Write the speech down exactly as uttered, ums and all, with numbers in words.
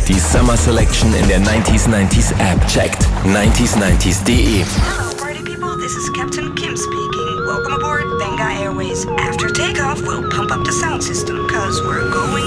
Die Summer Selection in der nineties nineties App. Checkt nineties nineties punkt de. Hello party people, this is Captain Kim speaking. Welcome aboard Benga Airways. After takeoff, we'll pump up the sound system, cause we're going